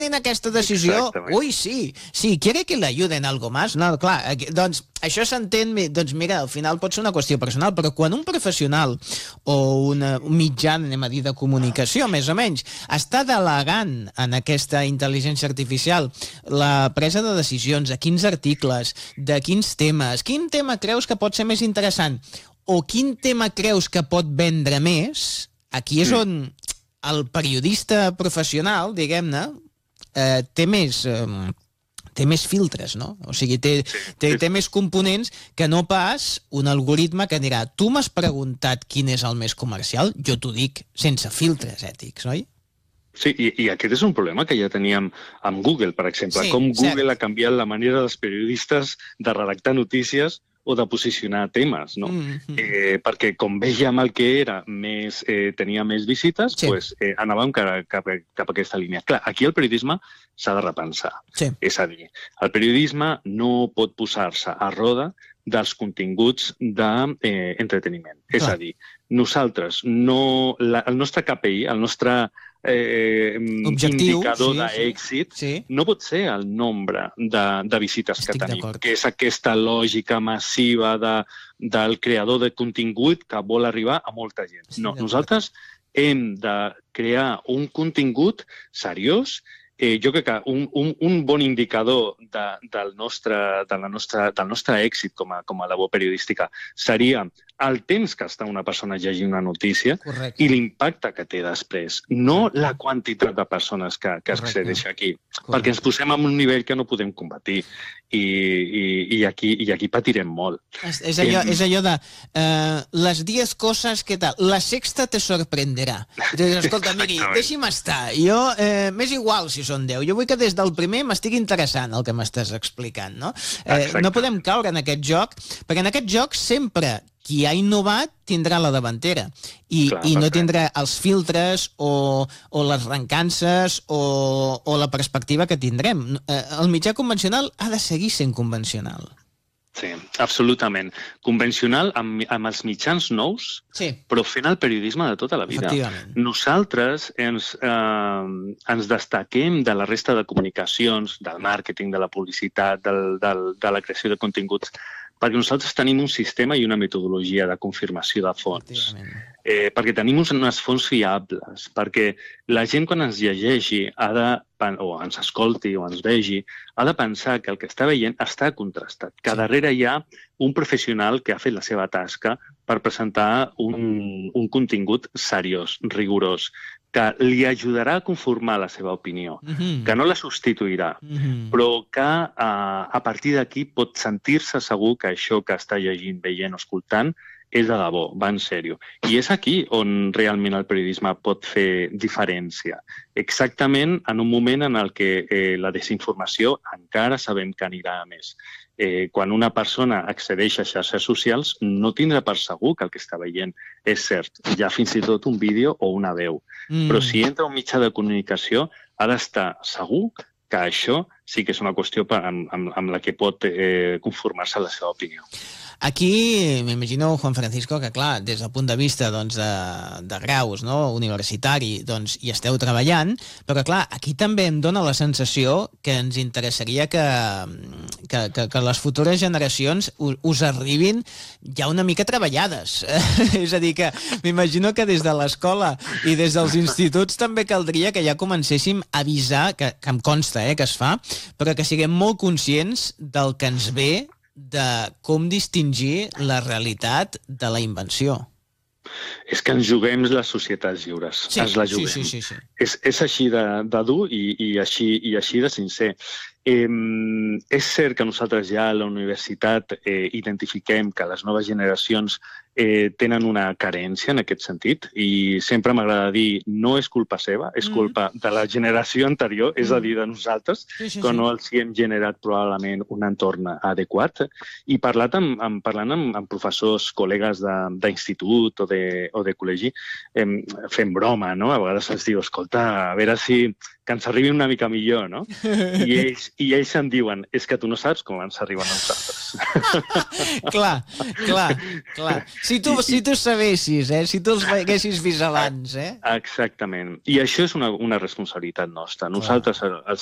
en aquesta decisió, ui, sí, quiere que le ayuden algo más? No, clar, doncs això s'entén, doncs mira, al final pot ser una qüestió personal, però quan un professional o un mitjà, anem a dir, de comunicació, més o menys, està delegant en aquesta intel·ligència artificial la presa de decisions, de quins articles, de quins temes, quin tema creus que pot ser més interessant, o quin tema creus que pot vendre més, aquí és on el periodista professional, diguem-ne, té més filtres, no? O sigui, té més components que no pas un algoritme que dirà tu m'has preguntat quin és el més comercial, jo t'ho dic sense filtres ètics, oi? Sí, i aquest és un problema que ja teníem amb Google, per exemple. Com Google ha canviat la manera dels periodistes de redactar notícies o de posicionar temes, no? Perquè com vèiem el que era, tenia més visites, anàvem cap a aquesta línia. Clar, aquí el periodisme s'ha de repensar. És a dir, el periodisme no pot posar-se a roda dels continguts d'entreteniment. És a dir, nosaltres, el nostre KPI, el nostre indicador d'èxit no pot ser el nombre de visites que tenim, que és aquesta lògica massiva del creador de contingut que vol arribar a molta gent. No, nosaltres hem de crear un contingut seriós. Jo crec que un bon indicador del nostre èxit com a labor periodística seria el temps que està una persona llegint una notícia i l'impacte que té després, no la quantitat de persones que accedeix aquí, perquè ens posem en un nivell que no podem combatir i aquí patirem molt. És allò de les 10 coses que tal, la sexta te sorprenderà. Escolta, miri, deixi'm estar, jo m'és igual si són 10, jo vull que des del primer m'estigui interessant el que m'estàs explicant, no? No podem caure en aquest joc, perquè en aquest joc sempre qui ha innovat tindrà la davantera i no tindrà els filtres o les rencances o la perspectiva que tindrem. El mitjà convencional ha de seguir sent convencional. Sí, absolutament. Convencional amb els mitjans nous, però fent el periodisme de tota la vida. Nosaltres ens destaquem de la resta de comunicacions, del màrqueting, de la publicitat, de la creació de continguts, perquè nosaltres tenim un sistema i una metodologia de confirmació de fonts. Perquè tenim unes fonts fiables, perquè la gent quan ens llegeixi o ens escolti o ens vegi, ha de pensar que el que està veient està contrastat, que darrere hi ha un professional que ha fet la seva tasca per presentar un contingut seriós, rigorós, que li ajudarà a conformar la seva opinió, que no la substituirà, però que a partir d'aquí pot sentir-se segur que això que està llegint, veient o escoltant és de debò, va en sèrio. I és aquí on realment el periodisme pot fer diferència. Exactament en un moment en el que la desinformació encara sabem que anirà a més. Quan una persona accedeix a xarxes socials no tindrà per segur que el que està veient és cert. Hi ha fins i tot un vídeo o una veu. Però si entra un mitjà de comunicació ha d'estar segur que això sí que és una qüestió amb la que pot conformar-se la seva opinió. Aquí m'imagino, Juan Francisco, que clar, des del punt de vista de graus universitari, hi esteu treballant, però clar, aquí també em dóna la sensació que ens interessaria que les futures generacions us arribin ja una mica treballades. És a dir, que m'imagino que des de l'escola i des dels instituts també caldria que ja comencéssim a avisar, que em consta que es fa, però que siguem molt conscients del que ens ve, de com distingir la realitat de la invenció. És que ens juguem les societats lliures. Ens la juguem. Sí. És així de dur i així de sincer. És cert que nosaltres ja a la universitat identifiquem que les noves generacions tenen una carència en aquest sentit i sempre m'agrada dir no és culpa seva, és culpa de la generació anterior, és a dir, de nosaltres, que no els hem generat probablement un entorn adequat. I parlant amb professors, col·legues d'institut o de col·legi, fem broma, no? A vegades els diu, escolta, a veure si que ens arribi una mica millor, no? I i ells em diuen, és que tu no saps com ens arriben a nosaltres. Clar. Si tu sabessis, si tu els haguessis vist abans, Exactament. I això és una responsabilitat nostra. Nosaltres, els